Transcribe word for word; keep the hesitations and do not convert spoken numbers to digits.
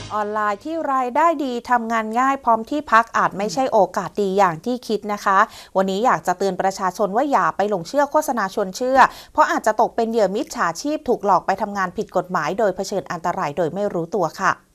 ออนไลน์ที่รายได้ดีทำงานง่ายพร้อมที่พักอาจไม่ใช่โอกาสดีอย่างที่คิดนะคะวันนี้อยากจะเตือนประชาชนว่าอย่าไปหลงเชื่อโฆษณาชวนเชื่อเพราะอาจจะตกเป็นเหยื่อมิจฉาชีพถูกหลอกไปทำงานผิดกฎหมายโดยเผชิญอันตรายโดยไม่รู้ตัวค่ะ